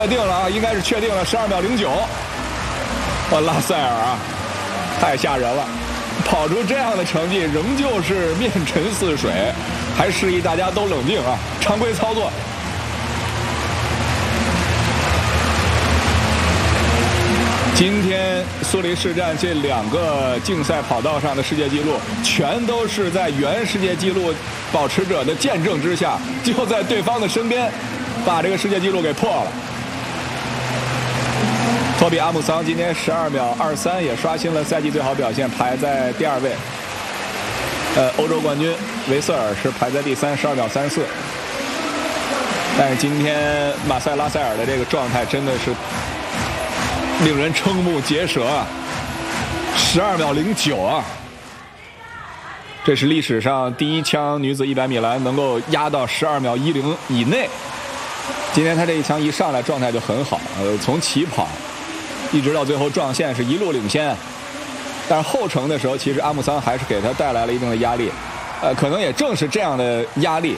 确定了啊，应该是确定了，12秒09。哇，拉塞尔啊，太吓人了！跑出这样的成绩，仍旧是面沉似水，还示意大家都冷静啊，常规操作。今天苏黎世站这2个竞赛跑道上的世界纪录，全都是在原世界纪录保持者的见证之下，就在对方的身边，把这个世界纪录给破了。托比·阿姆桑今天12秒23，也刷新了赛季最好表现，排在第2位。欧洲冠军维瑟尔是排在第3， 12秒34。但是今天马塞拉塞尔的这个状态真的是令人瞠目结舌啊！12秒09啊！这是历史上第一枪女子100米栏能够压到12秒10以内。今天她这一枪一上来状态就很好，从起跑一直到最后撞线是一路领先。但是后程的时候，其实阿姆桑还是给他带来了一定的压力。可能也正是这样的压力，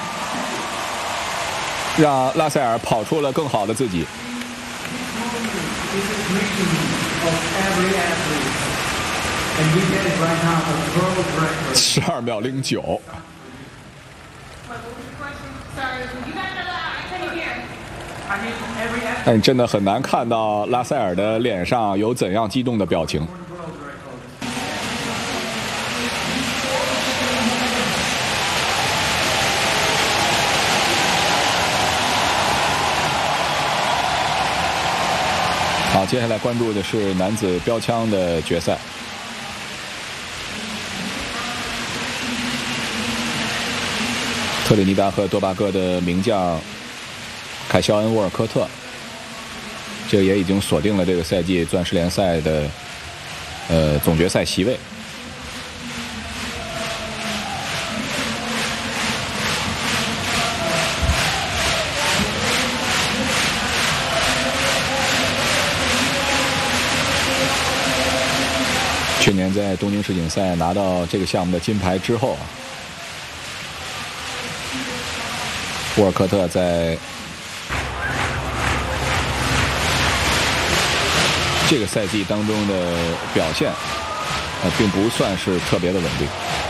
让拉塞尔跑出了更好的自己。12秒09。但真的很难看到拉塞尔的脸上有怎样激动的表情。好，接下来关注的是男子标枪的决赛。特立尼达和多巴哥的名将凯肖恩·沃尔科特，这个也已经锁定了这个赛季钻石联赛的总决赛席位。去年在东京世锦赛拿到这个项目的金牌之后，沃尔科特在这个赛季当中的表现，并不算是特别的稳定。